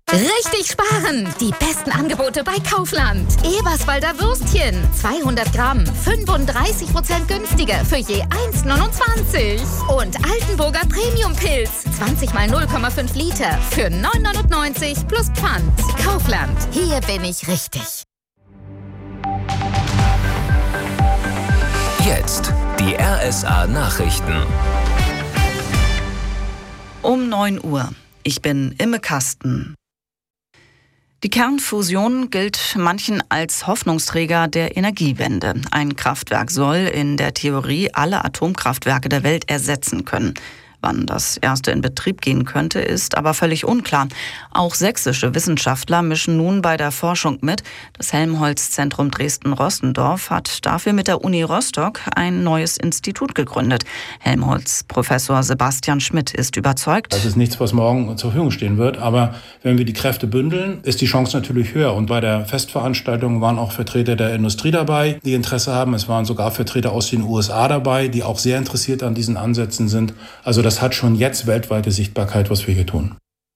Richtig sparen! Die besten Angebote bei Kaufland. Eberswalder Würstchen, 200 Gramm, 35% günstiger für je 1,29. Und Altenburger Premium-Pilz, 20 mal 0,5 Liter für 9,99 plus Pfand. Kaufland, hier bin ich richtig. Jetzt die RSA-Nachrichten. Um 9 Uhr. Ich bin Imme Kasten. Die Kernfusion gilt manchen als Hoffnungsträger der Energiewende. Ein Kraftwerk soll in der Theorie alle Atomkraftwerke der Welt ersetzen können. Wann das erste in Betrieb gehen könnte, ist aber völlig unklar. Auch sächsische Wissenschaftler mischen nun bei der Forschung mit. Das Helmholtz-Zentrum Dresden-Rossendorf hat dafür mit der Uni Rostock ein neues Institut gegründet. Helmholtz-Professor Sebastian Schmidt ist überzeugt. Das ist nichts, was morgen zur Verfügung stehen wird. Aber wenn wir die Kräfte bündeln, ist die Chance natürlich höher. Und bei der Festveranstaltung waren auch Vertreter der Industrie dabei, die Interesse haben. Es waren sogar Vertreter aus den USA dabei, die auch sehr interessiert an diesen Ansätzen sind. Also das hat schon jetzt weltweite Sichtbarkeit, was wir hier tun.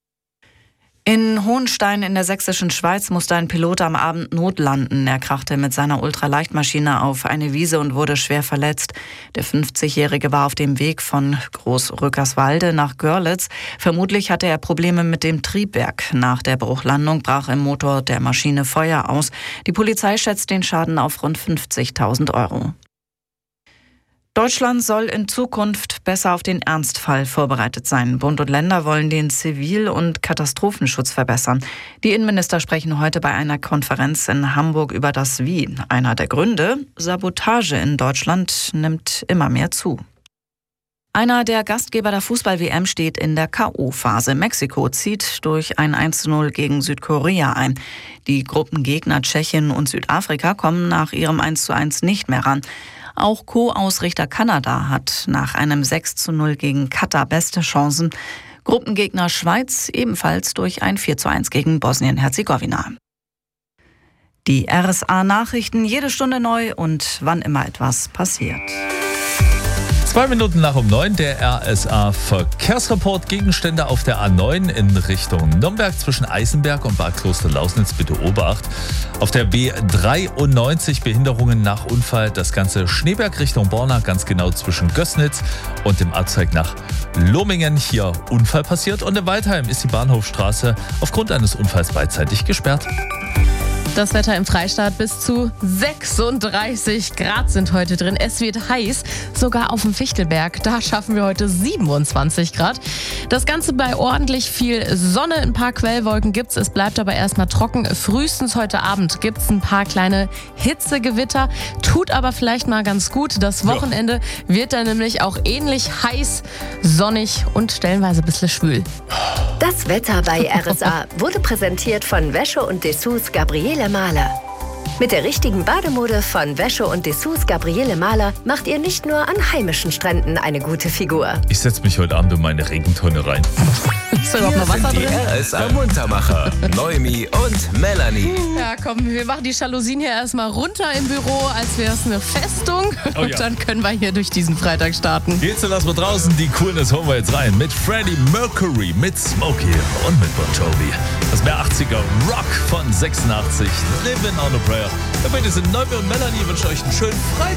In Hohenstein in der sächsischen Schweiz musste ein Pilot am Abend notlanden. Er krachte mit seiner Ultraleichtmaschine auf eine Wiese und wurde schwer verletzt. Der 50-Jährige war auf dem Weg von Großrückerswalde nach Görlitz. Vermutlich hatte er Probleme mit dem Triebwerk. Nach der Bruchlandung brach im Motor der Maschine Feuer aus. Die Polizei schätzt den Schaden auf rund 50.000 Euro. Deutschland soll in Zukunft besser auf den Ernstfall vorbereitet sein. Bund und Länder wollen den Zivil- und Katastrophenschutz verbessern. Die Innenminister sprechen heute bei einer Konferenz in Hamburg über das Wie. Einer der Gründe: Sabotage in Deutschland nimmt immer mehr zu. Einer der Gastgeber der Fußball-WM steht in der K.O.-Phase. Mexiko zieht durch ein 1:0 gegen Südkorea ein. Die Gruppengegner Tschechien und Südafrika kommen nach ihrem 1:1 nicht mehr ran. Auch Co-Ausrichter Kanada hat nach einem 6:0 gegen Katar beste Chancen. Gruppengegner Schweiz ebenfalls durch ein 4:1 gegen Bosnien-Herzegowina. Die RSA-Nachrichten jede Stunde neu und wann immer etwas passiert. 2 Minuten nach um 9, der RSA-Verkehrsreport. Gegenstände auf der A9 in Richtung Nürnberg zwischen Eisenberg und Bad Kloster-Lausnitz. Bitte Obacht. Auf der B93 Behinderungen nach Unfall. Das ganze Schneeberg Richtung Borna, ganz genau zwischen Gößnitz und dem Abzweig nach Lomingen. Hier Unfall passiert. Und in Waldheim ist die Bahnhofstraße aufgrund eines Unfalls beidseitig gesperrt. Das Wetter im Freistaat: bis zu 36 Grad sind heute drin. Es wird heiß, sogar auf dem Fichtelberg. Da schaffen wir heute 27 Grad. Das Ganze bei ordentlich viel Sonne. Ein paar Quellwolken gibt's. Es bleibt aber erstmal trocken. Frühestens heute Abend gibt's ein paar kleine Hitzegewitter. Tut aber vielleicht mal ganz gut. Das Wochenende wird dann nämlich auch ähnlich heiß, sonnig und stellenweise ein bisschen schwül. Das Wetter bei RSA wurde präsentiert von Wäsche und Dessous Gabriele Mahler. Mit der richtigen Bademode von Wäsche und Dessous Gabriele Mahler macht ihr nicht nur an heimischen Stränden eine gute Figur. Ich setze mich heute Abend in meine Regentonne rein. Ist da überhaupt noch Wasser Die drin? RSA-Muntermacher, Noemi und Melanie. Ja, komm, wir machen die Jalousien hier erstmal runter im Büro, als wäre es eine Festung. Oh Und ja. dann können wir hier durch diesen Freitag starten. Jetzt lassen wir draußen die Coolness, holen wir jetzt rein. Mit Freddie Mercury, mit Smokey und mit Bon Jovi. Das mehr 80er Rock von 86. Living on a Prayer. Dabei sind Noemi und Melanie, wünschen euch einen schönen Freitag.